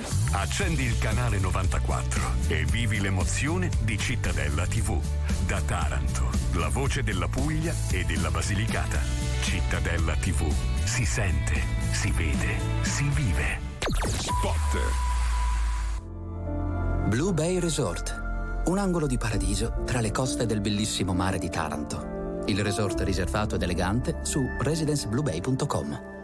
Accendi il canale 94 e vivi l'emozione di Cittadella TV. Da Taranto, la voce della Puglia e della Basilicata. Cittadella TV. Si sente, si vede, si vive. Spot. Blue Bay Resort. Un angolo di paradiso tra le coste del bellissimo mare di Taranto. Il resort riservato ed elegante su residencebluebay.com.